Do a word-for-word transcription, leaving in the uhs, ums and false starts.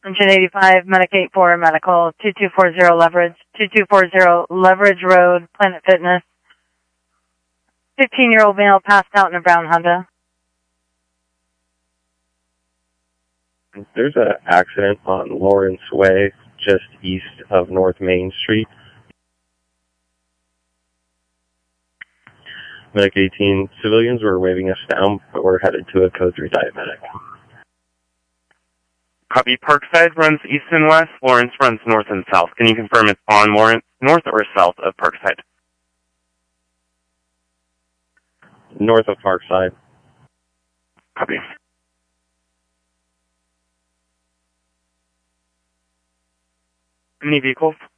Engine eighty-five, Medicate four, Medical, two two four zero Leverage, two two four zero Leverage Road, Planet Fitness. fifteen-year-old male passed out in a brown Honda. There's an accident on Lawrence Way, just east of North Main Street. Medic eighteen, civilians were waving us down, but we're headed to a code three diabetic. Copy. Parkside runs east and west. Lawrence runs north and south. Can you confirm it's on Lawrence, north or south of Parkside? North of Parkside. Copy. Any vehicles?